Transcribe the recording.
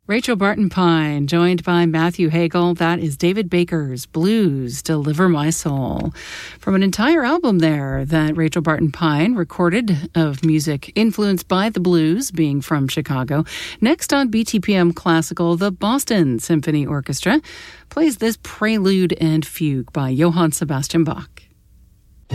Rachel Barton Pine, joined by Matthew Hagel. That is David Baker's Blues, Deliver My Soul. From an entire album there that Rachel Barton Pine recorded of music influenced by the blues, being from Chicago. Next on BTPM Classical, the Boston Symphony Orchestra plays this Prelude and Fugue by Johann Sebastian Bach.